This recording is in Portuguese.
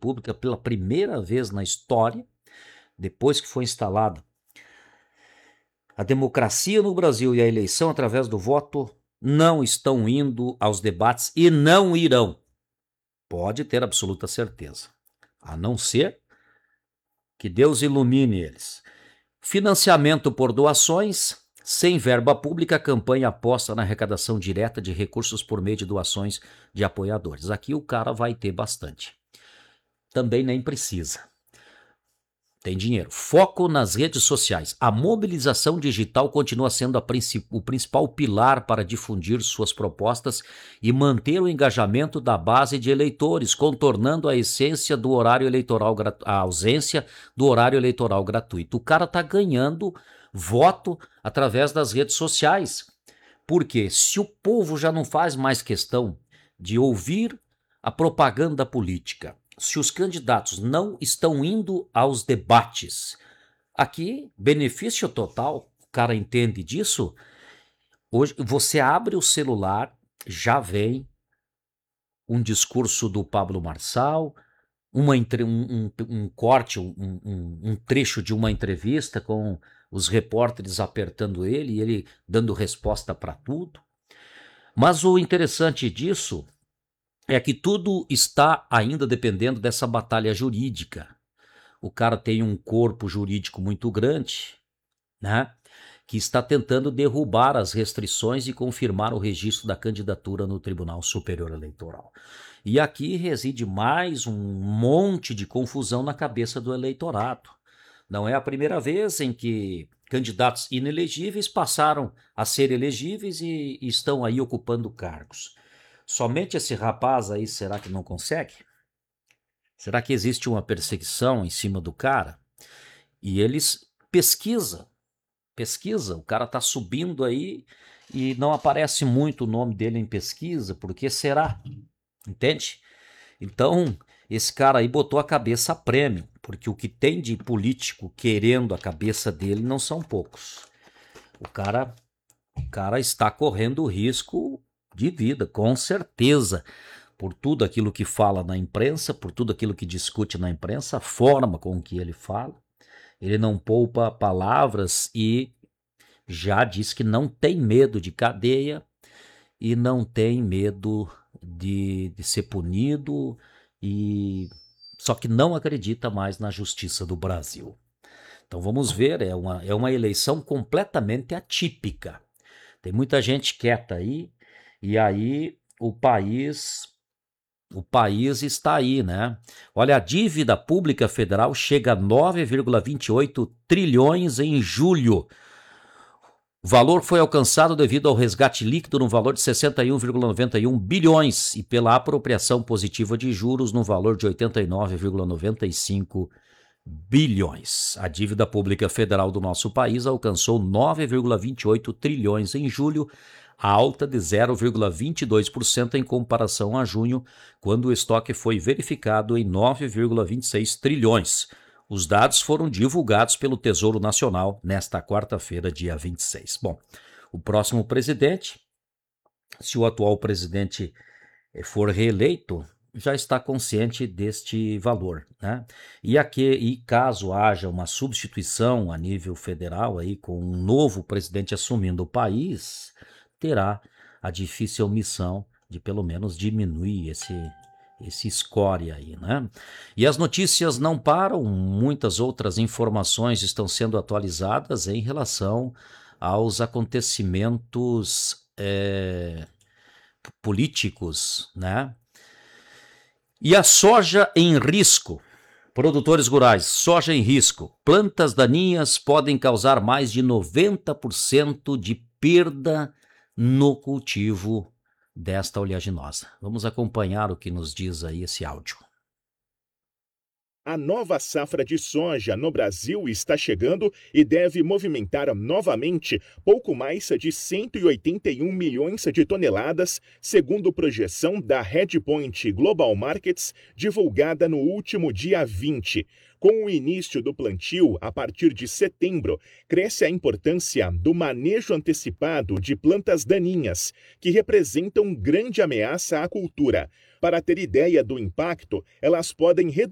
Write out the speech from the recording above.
República, pela primeira vez na história, depois que foi instalada a democracia no Brasil e a eleição através do voto, não estão indo aos debates e não irão. Pode ter absoluta certeza. A não ser que Deus ilumine eles. Financiamento por doações. Sem verba pública, a campanha aposta na arrecadação direta de recursos por meio de doações de apoiadores. Aqui o cara vai ter bastante. Também nem precisa. Tem dinheiro. Foco nas redes sociais. A mobilização digital continua sendo o principal pilar para difundir suas propostas e manter o engajamento da base de eleitores, contornando a essência do horário eleitoral, a ausência do horário eleitoral gratuito. O cara está ganhando voto através das redes sociais. Porque se o povo já não faz mais questão de ouvir a propaganda política, se os candidatos não estão indo aos debates, aqui, benefício total, o cara entende disso. Hoje, você abre o celular, já vem um discurso do Pablo Marçal, um corte, um trecho de uma entrevista com os repórteres apertando ele e ele dando resposta para tudo. Mas o interessante disso é que tudo está ainda dependendo dessa batalha jurídica. O cara tem um corpo jurídico muito grande, né, que está tentando derrubar as restrições e confirmar o registro da candidatura no Tribunal Superior Eleitoral. E aqui reside mais um monte de confusão na cabeça do eleitorado. Não é a primeira vez em que candidatos inelegíveis passaram a ser elegíveis e estão aí ocupando cargos. Somente esse rapaz aí, será que não consegue? Será que existe uma perseguição em cima do cara? E eles pesquisam, o cara tá subindo aí e não aparece muito o nome dele em pesquisa, por que será? Entende? Então, esse cara aí botou a cabeça a prêmio, porque o que tem de político querendo a cabeça dele não são poucos. O cara está correndo risco de vida, com certeza, por tudo aquilo que fala na imprensa, por tudo aquilo que discute na imprensa, a forma com que ele fala. Ele não poupa palavras e já diz que não tem medo de cadeia e não tem medo de ser punido, e só que não acredita mais na justiça do Brasil. Então vamos ver, é uma eleição completamente atípica. Tem muita gente quieta aí, e aí o país está aí, né? Olha, a dívida pública federal chega a 9,28 trilhões em julho. O valor foi alcançado devido ao resgate líquido no valor de 61,91 bilhões e pela apropriação positiva de juros no valor de 89,95 bilhões. A dívida pública federal do nosso país alcançou 9,28 trilhões em julho, alta de 0,22% em comparação a junho, quando o estoque foi verificado em 9,26 trilhões. Os dados foram divulgados pelo Tesouro Nacional nesta quarta-feira, dia 26. Bom, o próximo presidente, se o atual presidente for reeleito, já está consciente deste valor, né? E caso haja uma substituição a nível federal aí com um novo presidente assumindo o país, terá a difícil missão de pelo menos diminuir esse score aí, né? E as notícias não param, muitas outras informações estão sendo atualizadas em relação aos acontecimentos políticos, né? E a soja em risco. Produtores rurais, soja em risco. Plantas daninhas podem causar mais de 90% de perda no cultivo desta oleaginosa. Vamos acompanhar o que nos diz aí esse áudio. A nova safra de soja no Brasil está chegando e deve movimentar novamente pouco mais de 181 milhões de toneladas, segundo projeção da Redpoint Global Markets, divulgada no último dia 20. Com o início do plantio, a partir de setembro, cresce a importância do manejo antecipado de plantas daninhas, que representam grande ameaça à cultura. Para ter ideia do impacto, elas podem reduzir